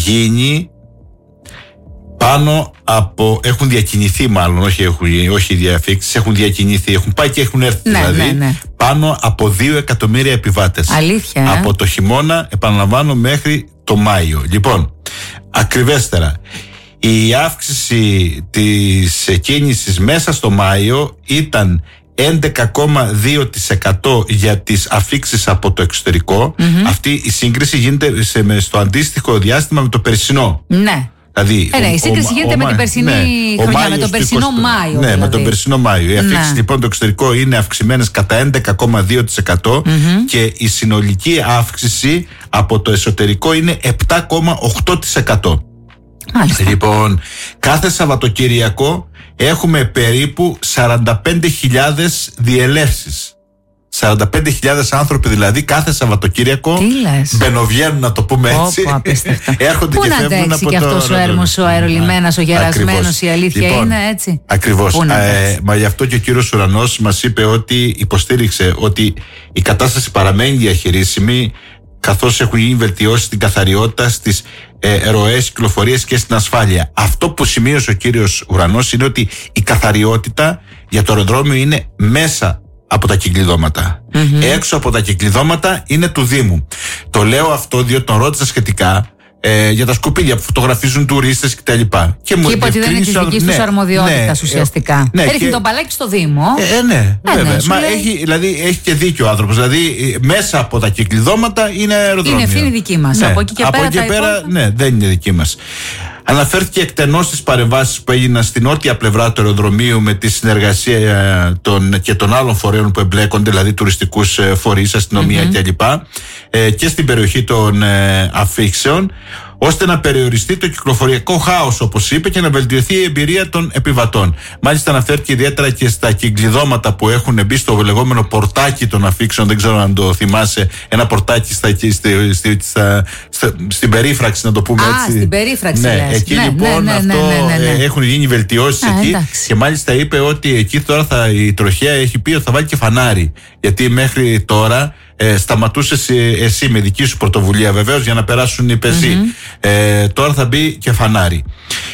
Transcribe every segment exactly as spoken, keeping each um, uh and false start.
γίνει πάνω από, έχουν διακινηθεί μάλλον, όχι, έχουν, όχι οι διαφήξεις, έχουν διακινηθεί, έχουν πάει και έχουν έρθει, ναι, δηλαδή, ναι, ναι. πάνω από δύο εκατομμύρια επιβάτες. Αλήθεια. Από ε? το χειμώνα, επαναλαμβάνω, μέχρι το Μάιο. Λοιπόν, ακριβέστερα, η αύξηση της κίνησης μέσα στο Μάιο ήταν έντεκα κόμμα δύο τοις εκατό για τις αφήξεις από το εξωτερικό. Mm-hmm. Αυτή η σύγκριση γίνεται σε, στο αντίστοιχο διάστημα με το περσινό. Ναι. Δηλαδή, ε, ναι, η σύγκριση ο, γίνεται ο, με την περσινή ναι, χρονιά, με τον περσινό είκοσι, Μάιο. Ναι, δηλαδή. με τον περσινό Μάιο. Οι αφήξεις ναι. λοιπόν το εξωτερικό είναι αυξημένες κατά έντεκα κόμμα δύο τοις εκατό mm-hmm. και η συνολική αύξηση από το εσωτερικό είναι επτά κόμμα οκτώ τοις εκατό. Μάλιστα. Λοιπόν, κάθε Σαββατοκυριακό έχουμε περίπου σαράντα πέντε χιλιάδες διελεύσεις. σαράντα πέντε χιλιάδες άνθρωποι δηλαδή κάθε Σαββατοκύριακο μπαινοβγαίνουν, να το πούμε έτσι. Όπο, απίστευτα. Έρχονται Πού και να φεύγουν από και το... αυτός ο έρμος, ο αερολιμένας, ο γερασμένος, η αλήθεια λοιπόν, είναι έτσι. Ακριβώς. Ε, μα γι' αυτό και ο κύριος Ουρανός μας είπε ότι υποστήριξε ότι η κατάσταση παραμένει διαχειρίσιμη, καθώς έχουν γίνει βελτιώσεις στην καθαριότητα, στις ε, ροές κυκλοφορίας και στην ασφάλεια. Αυτό που σημείωσε ο κύριος Ουρανός είναι ότι η καθαριότητα για το αεροδρόμιο είναι μέσα από τα κυκλειδώματα. Mm-hmm. Έξω από τα κυκλειδώματα είναι του Δήμου. Το λέω αυτό διότι τον ρώτησα σχετικά ε, για τα σκουπίδια που φωτογραφίζουν τουρίστες κτλ. Και, και μου είπε ότι δεν είναι τη δική του ναι, αρμοδιότητα ναι, ουσιαστικά. Ναι, ρίχνει τον παλάκι στο Δήμο. Ε, ε, ναι, ε, βέβαια. Ναι, Μα λέει... έχει, δηλαδή, έχει και δίκιο ο άνθρωπος. Δηλαδή, μέσα από τα κυκλειδώματα είναι αεροδρόμιο. Είναι ευθύνη δική μας. Ναι, από εκεί και από πέρα. εκεί τα πέρα υπόλοιπα... ναι, δεν είναι δική μας. Αναφέρθηκε εκτενώς στις παρεμβάσεις που έγιναν στην νότια πλευρά του αεροδρομίου με τη συνεργασία των, και των άλλων φορέων που εμπλέκονται, δηλαδή τουριστικούς φορείς, αστυνομία mm-hmm. κλπ. Ε, και στην περιοχή των ε, αφήξεων, ώστε να περιοριστεί το κυκλοφοριακό χάος, όπως είπε, και να βελτιωθεί η εμπειρία των επιβατών. Μάλιστα, αναφέρθηκε ιδιαίτερα και στα κυκλειδώματα που έχουν μπει στο λεγόμενο πορτάκι των αφήξεων. Δεν ξέρω αν το θυμάσαι. Ένα πορτάκι στα, στη, στη, στα, στα, στην περίφραξη, να το πούμε Α, έτσι. Στην περίφραξη. Ναι, λες. εκεί ναι, λοιπόν ναι, ναι, αυτό ναι, ναι, ναι, ναι. έχουν γίνει βελτιώσεις εκεί. Εντάξει. Και μάλιστα είπε ότι εκεί τώρα θα, η τροχέα έχει πει ότι θα βάλει και φανάρι. Γιατί μέχρι τώρα. Ε, σταματούσες εσύ με δική σου πρωτοβουλία βεβαίως για να περάσουν οι πεζοί. Mm-hmm. Ε, τώρα θα μπει και φανάρι.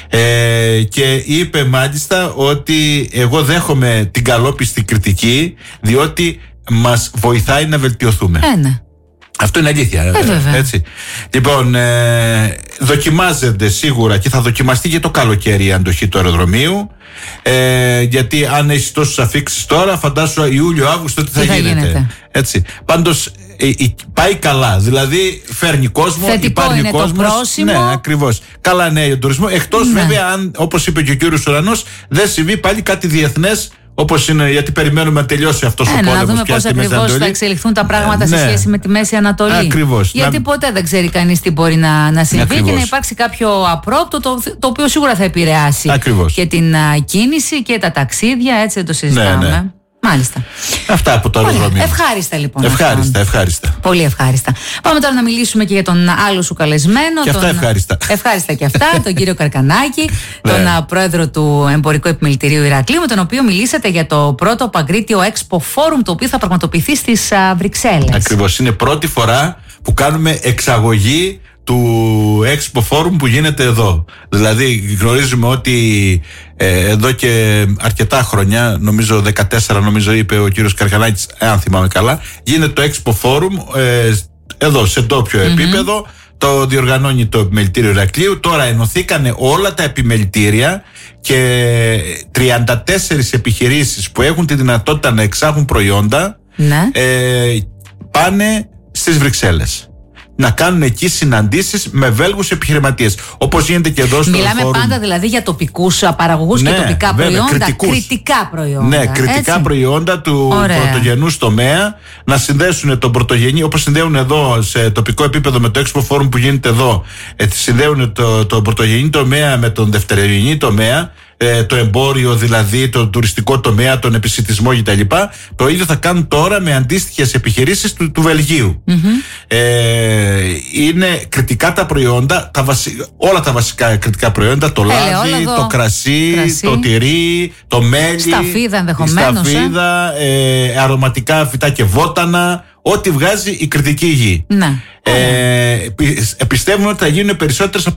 Ε, και είπε μάλιστα ότι εγώ δέχομαι την καλόπιστη κριτική διότι μας βοηθάει να βελτιωθούμε. Ένα. Αυτό είναι αλήθεια. Ε, έτσι. Λοιπόν, ε, δοκιμάζεται σίγουρα και θα δοκιμαστεί και το καλοκαίρι η αντοχή του αεροδρομίου. Ε, γιατί αν έχει τόσους αφήξεις τώρα, φαντάσου Ιούλιο-Αύγουστο τι θα, θα γίνεται. γίνεται. Έτσι. Πάντως ε, ε, πάει καλά. Δηλαδή φέρνει κόσμο, θετικό υπάρχει είναι κόσμος. Το πρόσημο. Ναι, ακριβώς. Καλά νέα για τον τουρισμό. Εκτός ναι. βέβαια, αν, όπως είπε και ο κύριος Ουρανός, δεν συμβεί πάλι κάτι διεθνές. Όπως είναι, γιατί περιμένουμε να τελειώσει αυτός ε, ο πόλεμος. Να δούμε πώς ακριβώς θα εξελιχθούν τα πράγματα ε, σε ναι. σχέση με τη Μέση Ανατολή. Ακριβώς. Γιατί να... ποτέ δεν ξέρει κανείς τι μπορεί να, να συμβεί ακριβώς. Και να υπάρξει κάποιο απρόπτο το, το οποίο σίγουρα θα επηρεάσει ακριβώς. Και την α, κίνηση και τα ταξίδια. Έτσι δεν το συζητάμε. Ναι, ναι. Μάλιστα. Αυτά από το αεροδρόμιο. Ευχάριστα λοιπόν. Ευχάριστα, ευχάριστα. Πολύ ευχάριστα. Πάμε τώρα να μιλήσουμε και για τον άλλο σου καλεσμένο. Και τον... αυτά ευχάριστα. Ευχάριστα και αυτά, τον κύριο Καρκανάκη, τον ναι. πρόεδρο του Εμπορικού Επιμελητηρίου Ηρακλείου, με τον οποίο μιλήσατε για το πρώτο Παγκρίτιο Expo Forum, το οποίο θα πραγματοποιηθεί στις Βρυξέλλες. Ακριβώς. Είναι πρώτη φορά που κάνουμε εξαγωγή του Expo Forum που γίνεται εδώ. Δηλαδή γνωρίζουμε ότι ε, εδώ και αρκετά χρόνια, νομίζω δεκατέσσερα νομίζω είπε ο κύριος Καρκανάκης, αν θυμάμαι καλά, γίνεται το Expo Forum ε, εδώ σε ντόπιο mm-hmm. επίπεδο. Το διοργανώνει το Επιμελητήριο Ηρακλείου. Τώρα ενωθήκανε όλα τα επιμελητήρια και τριάντα τέσσερις επιχειρήσεις που έχουν τη δυνατότητα να εξάγουν προϊόντα ναι. ε, πάνε στις Βρυξέλλες να κάνουν εκεί συναντήσεις με Βέλγους επιχειρηματίες. Όπως γίνεται και εδώ στο Μιλάμε φόρουμ. Πάντα δηλαδή για τοπικούς παραγωγούς ναι, και τοπικά βέβαια, προϊόντα. Κριτικούς. Κριτικά προϊόντα. Ναι, κριτικά έτσι. Προϊόντα του Ωραία. Πρωτογενούς τομέα. Να συνδέσουν τον πρωτογενή, όπως συνδέουν εδώ σε τοπικό επίπεδο με το Expo Forum που γίνεται εδώ. Ε, συνδέουν το, το πρωτογενή τομέα με τον δευτερογενή τομέα. Ε, το εμπόριο δηλαδή, το τουριστικό τομέα, τον επισιτισμό κτλ. Το ίδιο θα κάνουν τώρα με αντίστοιχες επιχειρήσεις του, του Βελγίου. Mm-hmm. Ε, είναι κριτικά τα προϊόντα, τα βασι... όλα τα βασικά κριτικά προϊόντα, το λάδι, το κρασί, κρασί, το τυρί, το μέλι, σταφίδα ενδεχομένως, σταφίδα, ε? Ε, αρωματικά φυτά και βότανα. Ό,τι βγάζει η κριτική γη. Ναι. Ε, πιστεύουν ότι θα γίνουν περισσότερες